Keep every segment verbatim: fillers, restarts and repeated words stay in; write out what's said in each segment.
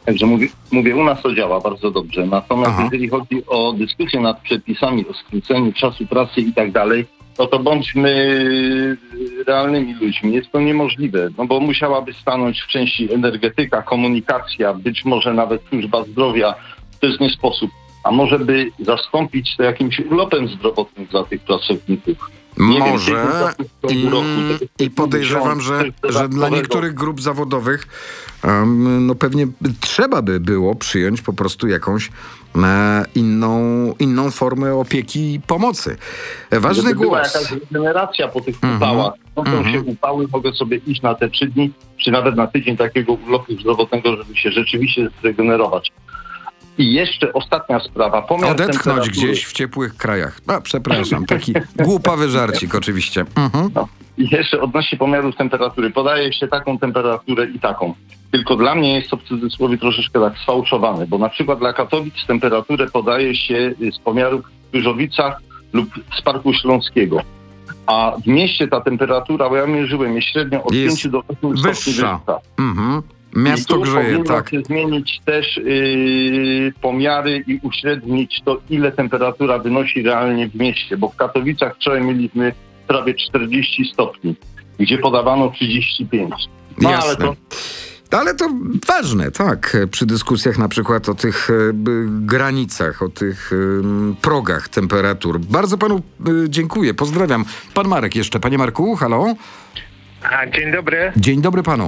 Także mówię, mówię, u nas to działa bardzo dobrze. Natomiast Aha. jeżeli chodzi o dyskusję nad przepisami, o skróceniu czasu pracy i tak dalej, no to bądźmy realnymi ludźmi. Jest to niemożliwe, no bo musiałaby stanąć w części energetyka, komunikacja, być może nawet służba zdrowia. To jest nie sposób. A może by zastąpić to jakimś urlopem zdrowotnym dla tych pracowników. Nie Może wiem, i, roku, i podejrzewam, że, że dla niektórych grup zawodowych um, no pewnie trzeba by było przyjąć po prostu jakąś e, inną, inną formę opieki i pomocy. Ważny Żeby była głos. jakaś regeneracja po tych Mhm. upałach. Mogą Mhm. się upały, mogę sobie iść na te trzy dni, czy nawet na tydzień takiego urlopu zdrowotnego, żeby się rzeczywiście zregenerować. I jeszcze ostatnia sprawa. Pomiar Odetchnąć temperatury. gdzieś w ciepłych krajach. A, przepraszam, taki głupawy żarcik oczywiście. Mhm. No. I jeszcze odnośnie pomiaru temperatury. Podaje się taką temperaturę i taką. Tylko dla mnie jest to w cudzysłowie troszeczkę tak sfałszowane, bo na przykład dla Katowic temperaturę podaje się z pomiaru w Pyrzowicach lub z Parku Śląskiego. A w mieście ta temperatura, bo ja mierzyłem, jest średnio od Jest pięciu do ośmiu stopni wyższa. wyższa. Mhm. Miasto I tu grzeje, powinno tak. się zmienić też yy, pomiary i uśrednić to, ile temperatura wynosi realnie w mieście, bo w Katowicach wczoraj mieliśmy prawie czterdzieści stopni, gdzie podawano trzydzieści pięć. No ale Jasne. to Ale to ważne, tak, przy dyskusjach na przykład o tych e, b, granicach, o tych e, progach temperatur. Bardzo panu e, dziękuję, pozdrawiam. Pan Marek jeszcze. Panie Marku, halo? A, dzień dobry. Dzień dobry panu.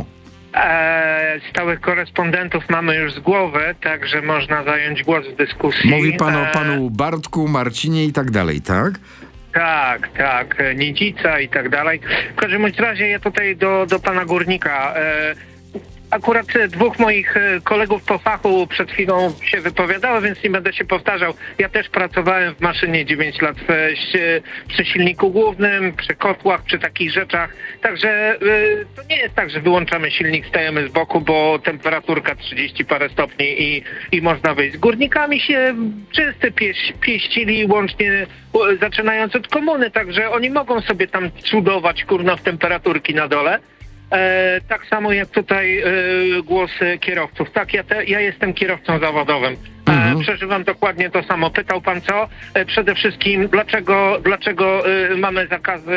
E, stałych korespondentów mamy już z głowy, także można zająć głos w dyskusji. Mówi pan o E, panu Bartku, Marcinie i tak dalej, tak? Tak, tak, e, Nidzica i tak dalej. W każdym bądź razie ja tutaj do, do pana Górnika. E, Akurat e, dwóch moich e, kolegów po fachu przed chwilą się wypowiadało, więc nie będę się powtarzał. Ja też pracowałem w maszynie dziewięć lat w, e, przy silniku głównym, przy kotłach, przy takich rzeczach. Także e, to nie jest tak, że wyłączamy silnik, stajemy z boku, bo temperaturka trzydzieści parę stopni i, i można wyjść. Z górnikami się wszyscy pieś, pieścili, łącznie e, zaczynając od komuny, także oni mogą sobie tam cudować, kurna, w temperaturki na dole. E, tak samo jak tutaj e, głos e, kierowców. Tak, ja, te, ja jestem kierowcą zawodowym. E, Mhm. Przeżywam dokładnie to samo. Pytał pan co? E, przede wszystkim dlaczego, dlaczego e, mamy zakazy,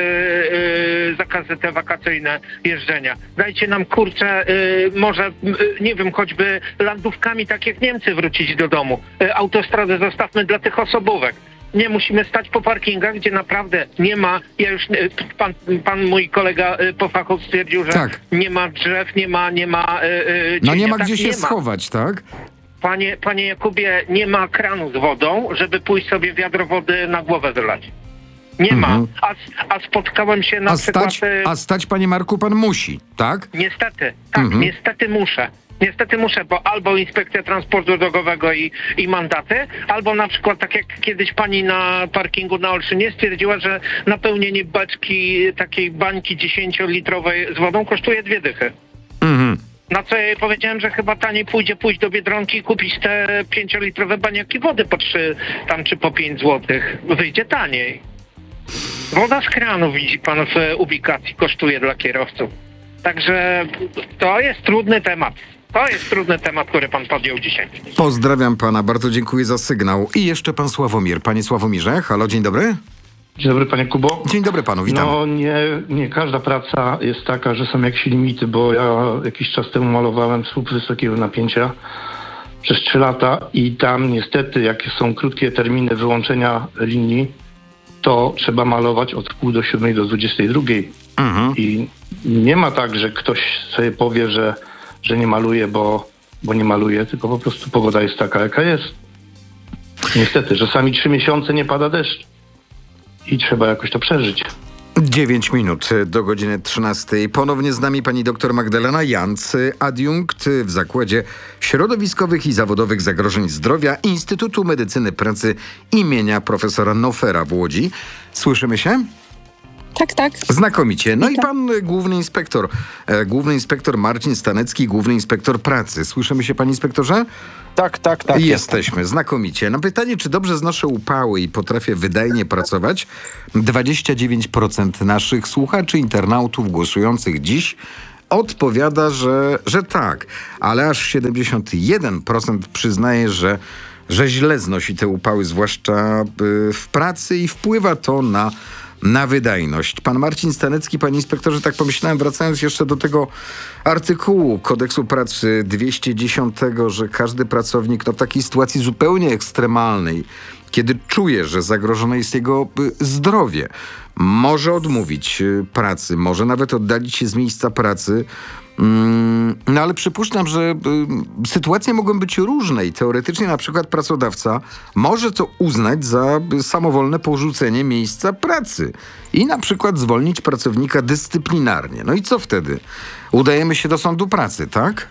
e, zakazy te wakacyjne jeżdżenia? Dajcie nam, kurczę, e, może, e, nie wiem, choćby landówkami tak jak Niemcy wrócić do domu. E, autostradę zostawmy dla tych osobówek. Nie musimy stać po parkingach, gdzie naprawdę nie ma, ja już, e, pan, pan mój kolega e, po fachu stwierdził, że Tak. nie ma drzew, nie ma, nie ma... e, e, No nie cienia. ma Tak, gdzie się nie ma. schować, tak? Panie, panie Jakubie, nie ma kranu z wodą, żeby pójść sobie wiadro wody na głowę wylać. Nie Mhm. ma. A, a spotkałem się na A przykład... stać, e, a stać, panie Marku, pan musi, tak? Niestety, tak, Mhm. niestety muszę. Niestety muszę, bo albo inspekcja transportu drogowego i, i mandaty, albo na przykład tak jak kiedyś pani na parkingu na Olszynie stwierdziła, że napełnienie beczki, takiej bańki dziesięciolitrowej z wodą kosztuje dwie dychy. Mhm. Na co ja jej powiedziałem, że chyba taniej pójdzie pójść do Biedronki i kupić te pięciolitrowe baniaki wody po trzy tam czy po pięć złotych. Wyjdzie taniej. Woda z kranu, widzi pan, w ubikacji kosztuje dla kierowców. Także to jest trudny temat. To jest trudny temat, który pan podjął dzisiaj. Pozdrawiam pana, bardzo dziękuję za sygnał. I jeszcze pan Sławomir. Panie Sławomirze, halo, dzień dobry. Dzień dobry, panie Kubo. Dzień dobry panu, witam. No nie, nie każda praca jest taka, że są jakieś limity, bo ja jakiś czas temu malowałem słup wysokiego napięcia przez trzy lata i tam niestety, jak są krótkie terminy wyłączenia linii, to trzeba malować od pół do siódmej do dwudziestej drugiej. Mhm. I nie ma tak, że ktoś sobie powie, że, że nie maluje, bo, bo nie maluje, tylko po prostu pogoda jest taka, jaka jest. Niestety, czasami trzy miesiące nie pada deszcz i trzeba jakoś to przeżyć. dziewięć minut do godziny trzynastej. Ponownie z nami pani doktor Magdalena Janc, adiunkt w Zakładzie Środowiskowych i Zawodowych Zagrożeń Zdrowia Instytutu Medycyny Pracy imienia profesora Nofera w Łodzi. Słyszymy się? Tak, tak. Znakomicie. No i Witam. pan e, główny inspektor, e, główny inspektor Marcin Stanecki, główny inspektor pracy. Słyszymy się, panie inspektorze? Tak, tak, tak. Jesteśmy, znakomicie. Na pytanie, czy dobrze znoszę upały i potrafię wydajnie pracować, dwadzieścia dziewięć procent naszych słuchaczy, internautów głosujących dziś odpowiada, że, że tak, ale aż siedemdziesiąt jeden procent przyznaje, że, że źle znosi te upały, zwłaszcza w pracy i wpływa to na na wydajność. Pan Marcin Stanecki, panie inspektorze, tak pomyślałem, wracając jeszcze do tego artykułu Kodeksu Pracy dwieście dziesięć, że każdy pracownik no, w takiej sytuacji zupełnie ekstremalnej, kiedy czuje, że zagrożone jest jego y, zdrowie, może odmówić y, pracy, może nawet oddalić się z miejsca pracy. Mm, no ale przypuszczam, że y, sytuacje mogą być różne i teoretycznie na przykład pracodawca może to uznać za y, samowolne porzucenie miejsca pracy i na przykład zwolnić pracownika dyscyplinarnie. No i co wtedy? Udajemy się do sądu pracy, tak?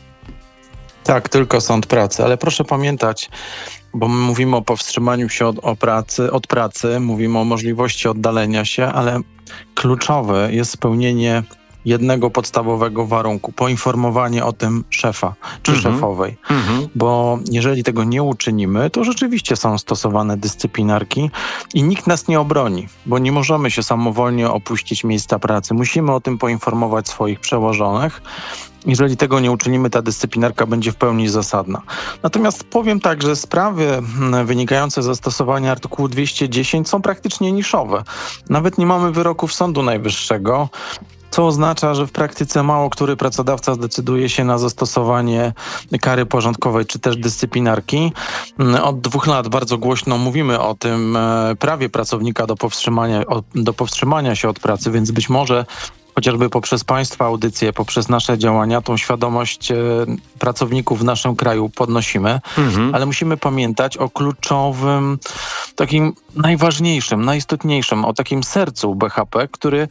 Tak, tylko sąd pracy, ale proszę pamiętać, bo my mówimy o powstrzymaniu się od, o pracy, od pracy, mówimy o możliwości oddalenia się, ale kluczowe jest spełnienie jednego podstawowego warunku, poinformowanie o tym szefa czy Mhm. szefowej. Mhm. Bo jeżeli tego nie uczynimy, to rzeczywiście są stosowane dyscyplinarki i nikt nas nie obroni, bo nie możemy się samowolnie opuścić miejsca pracy. Musimy o tym poinformować swoich przełożonych. Jeżeli tego nie uczynimy, ta dyscyplinarka będzie w pełni zasadna. Natomiast powiem tak, że sprawy hmm, wynikające ze stosowania artykułu dwieście dziesięć są praktycznie niszowe. Nawet nie mamy wyroków Sądu Najwyższego, co oznacza, że w praktyce mało który pracodawca zdecyduje się na zastosowanie kary porządkowej czy też dyscyplinarki. Od dwóch lat bardzo głośno mówimy o tym e, prawie pracownika do powstrzymania, o, do powstrzymania się od pracy, więc być może chociażby poprzez Państwa audycje, poprzez nasze działania tą świadomość e, pracowników w naszym kraju podnosimy, Mhm. ale musimy pamiętać o kluczowym, takim najważniejszym, najistotniejszym, o takim sercu B H P, który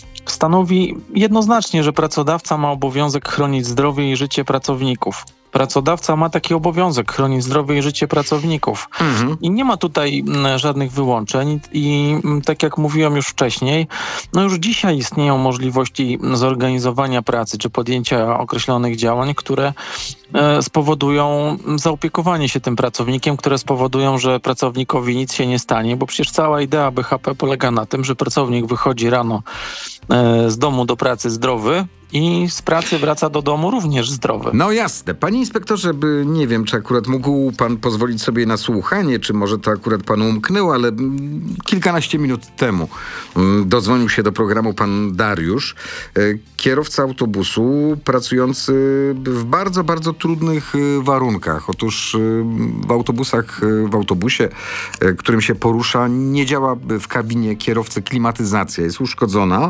stanowi jednoznacznie, że pracodawca ma obowiązek chronić zdrowie i życie pracowników. Pracodawca ma taki obowiązek chronić zdrowie i życie pracowników. Mhm. I nie ma tutaj mm, żadnych wyłączeń i mm, tak jak mówiłem już wcześniej, no już dzisiaj istnieją możliwości zorganizowania pracy czy podjęcia określonych działań, które e, spowodują zaopiekowanie się tym pracownikiem, które spowodują, że pracownikowi nic się nie stanie, bo przecież cała idea B H P polega na tym, że pracownik wychodzi rano e, z domu do pracy zdrowy i z pracy wraca do domu również zdrowy. No jasne. Panie inspektorze, by, nie wiem, czy akurat mógł pan pozwolić sobie na słuchanie, czy może to akurat panu umknęło, ale mm, kilkanaście minut temu mm, dodzwonił się do programu pan Dariusz, e, kierowca autobusu pracujący w bardzo, bardzo trudnych e, warunkach. Otóż e, w autobusach, e, w autobusie, e, którym się porusza, nie działa w kabinie kierowcy klimatyzacja, jest uszkodzona.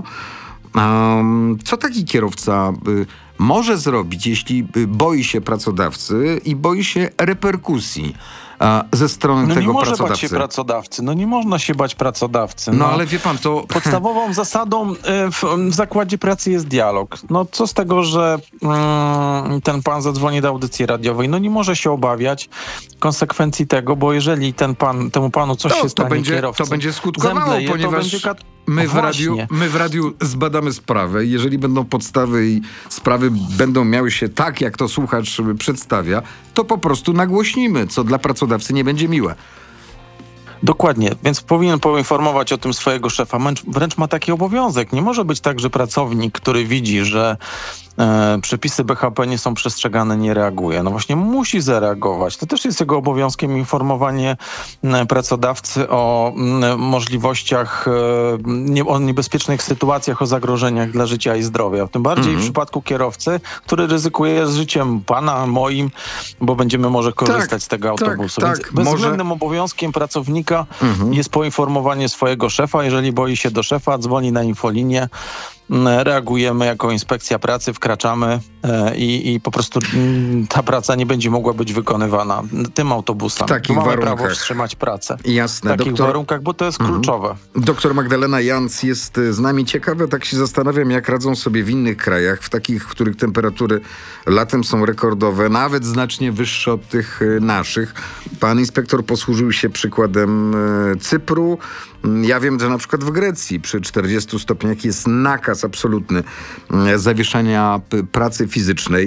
Um, co taki kierowca y, może zrobić, jeśli y, boi się pracodawcy i boi się reperkusji a, ze strony No nie tego może pracodawcy? bać się pracodawcy. No nie można się bać pracodawcy. No ale wie pan, to... Podstawową zasadą y, w, w zakładzie pracy jest dialog. No co z tego, że mm, ten pan zadzwoni do audycji radiowej? No nie może się obawiać konsekwencji tego, bo jeżeli ten pan, temu panu coś To, się to, stanie, będzie, kierowcy, to będzie skutkowało, zemdleje, to ponieważ będzie kat- my, w Właśnie. radiu, my w radiu zbadamy sprawę. Jeżeli będą podstawy i sprawy będą miały się tak, jak to słuchacz przedstawia, to po prostu nagłośnimy, co dla pracodawcy nie będzie miłe. Dokładnie, więc powinien poinformować o tym swojego szefa. Wręcz, wręcz ma taki obowiązek. Nie może być tak, że pracownik, który widzi, że e, przepisy B H P nie są przestrzegane, nie reaguje. No właśnie musi zareagować. To też jest jego obowiązkiem informowanie e, pracodawcy o m, możliwościach, e, nie, o niebezpiecznych sytuacjach, o zagrożeniach dla życia i zdrowia. Tym bardziej Mhm. w przypadku kierowcy, który ryzykuje z życiem pana, moim, bo będziemy może korzystać Tak, z tego tak, autobusu. tak, Więc może- bezwzględnym obowiązkiem pracownika Mhm. jest poinformowanie swojego szefa. Jeżeli boi się do szefa, dzwoni na infolinię, m, reagujemy jako inspekcja pracy, wkraczamy e, i, i po prostu m, ta praca nie będzie mogła być wykonywana tym autobusem. W takich Mamy warunkach. prawo wstrzymać pracę. Jasne. W takich Doktor... warunkach, bo to jest Mhm. kluczowe. Doktor Magdalena Janc jest z nami. Ciekawe, tak się zastanawiam, jak radzą sobie w innych krajach, w takich, w których temperatury latem są rekordowe, nawet znacznie wyższe od tych e, naszych. Pan inspektor posłużył się przykładem e, Cypru. Ja wiem, że na przykład w Grecji przy czterdziestu stopniach jest nakaz absolutny e, zawieszania p- pracy fizycznej.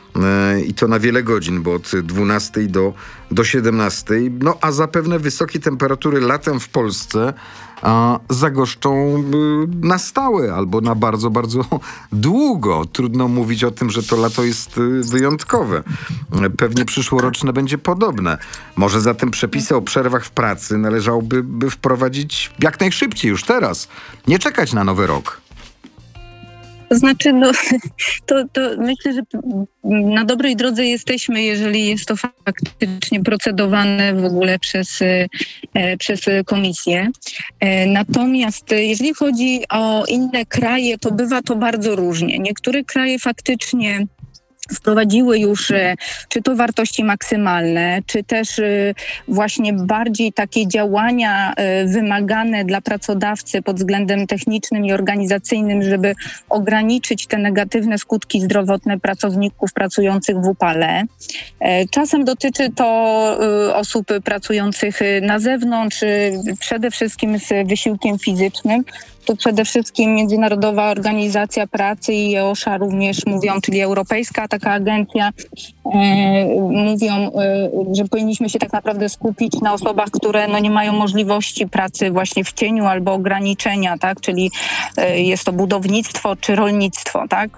i to na wiele godzin, bo od dwunastej do, do siedemnastej. No a zapewne wysokie temperatury latem w Polsce a, zagoszczą y, na stałe albo na bardzo, bardzo długo. Trudno mówić o tym, że to lato jest y, wyjątkowe. Pewnie przyszłoroczne będzie podobne. Może zatem przepisy o przerwach w pracy należałoby by wprowadzić jak najszybciej, już teraz. Nie czekać na nowy rok. To znaczy, no, to, to myślę, że na dobrej drodze jesteśmy, jeżeli jest to faktycznie procedowane w ogóle przez, e, przez komisję. E, natomiast jeżeli chodzi o inne kraje, to bywa to bardzo różnie. Niektóre kraje faktycznie wprowadziły już czy to wartości maksymalne, czy też właśnie bardziej takie działania wymagane dla pracodawcy pod względem technicznym i organizacyjnym, żeby ograniczyć te negatywne skutki zdrowotne pracowników pracujących w upale. Czasem dotyczy to osób pracujących na zewnątrz, przede wszystkim z wysiłkiem fizycznym. Tu przede wszystkim Międzynarodowa Organizacja Pracy i E O S H A również mówią, czyli Europejska taka agencja, e, mówią, e, że powinniśmy się tak naprawdę skupić na osobach, które no, nie mają możliwości pracy właśnie w cieniu albo ograniczenia, tak? Czyli e, jest to budownictwo czy rolnictwo, tak?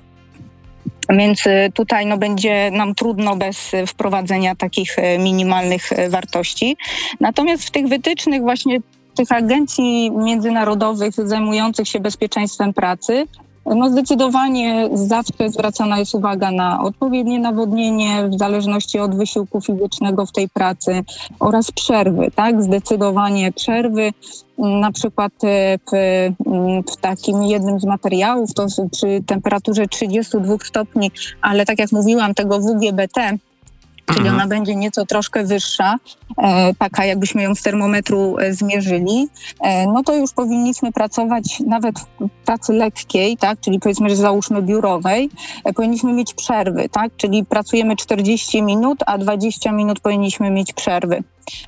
Więc tutaj no, będzie nam trudno bez wprowadzenia takich minimalnych wartości. Natomiast w tych wytycznych właśnie tych agencji międzynarodowych zajmujących się bezpieczeństwem pracy, no zdecydowanie zawsze zwracana jest uwaga na odpowiednie nawodnienie w zależności od wysiłku fizycznego w tej pracy oraz przerwy, tak? Zdecydowanie przerwy. Na przykład w, w takim jednym z materiałów, to przy temperaturze trzydziestu dwóch stopni, ale tak jak mówiłam, tego W G B T, czyli ona będzie nieco troszkę wyższa, e, taka jakbyśmy ją z termometru e, zmierzyli, e, no to już powinniśmy pracować nawet w pracy lekkiej, tak, czyli powiedzmy, że załóżmy biurowej, e, powinniśmy mieć przerwy, tak, czyli pracujemy czterdzieści minut, a dwadzieścia minut powinniśmy mieć przerwy.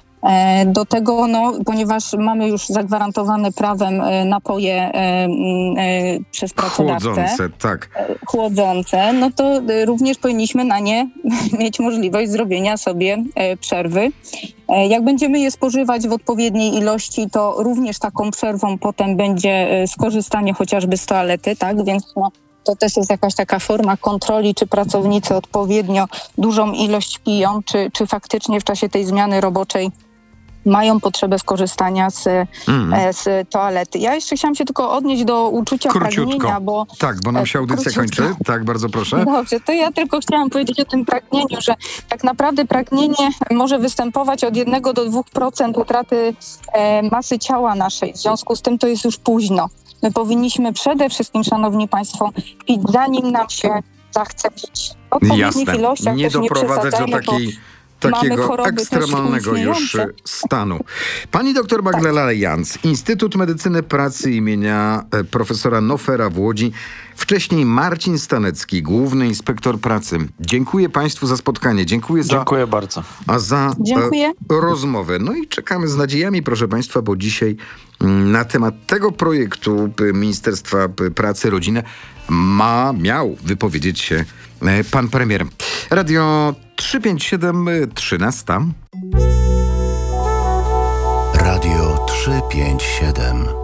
Do tego, no, ponieważ mamy już zagwarantowane prawem napoje e, e, przez pracodawcę. Chłodzące, tak. Chłodzące, no to również powinniśmy na nie mieć możliwość zrobienia sobie przerwy. Jak będziemy je spożywać w odpowiedniej ilości, to również taką przerwą potem będzie skorzystanie chociażby z toalety, tak, więc no, to też jest jakaś taka forma kontroli, czy pracownicy odpowiednio dużą ilość piją, czy, czy faktycznie w czasie tej zmiany roboczej mają potrzebę skorzystania z, mm. z toalety. Ja jeszcze chciałam się tylko odnieść do uczucia Króciutko. pragnienia, bo... Tak, bo nam się audycja kończy. Tak, bardzo proszę. Dobrze, to ja tylko chciałam powiedzieć o tym pragnieniu, że tak naprawdę pragnienie może występować od jednego do dwóch procent utraty e, masy ciała naszej. W związku z tym to jest już późno. My powinniśmy przede wszystkim, szanowni państwo, pić zanim nam się zachce pić. W odpowiednich Jasne. ilościach Nie też doprowadzać nie do takiej... takiego ekstremalnego już stanu. Pani doktor Magdalena Janc, Instytut Medycyny Pracy imienia profesora Nofera w Łodzi, wcześniej Marcin Stanecki, główny inspektor pracy. Dziękuję państwu za spotkanie. Dziękuję, Dziękuję za, bardzo. A za Dziękuję. E, rozmowę. No i czekamy z nadziejami, proszę państwa, bo dzisiaj m, na temat tego projektu Ministerstwa Pracy, Rodziny ma, miał wypowiedzieć się e, pan premier. Radio trzysta pięćdziesiąt siedem, trzynaście. Radio trzysta pięćdziesiąt siedem.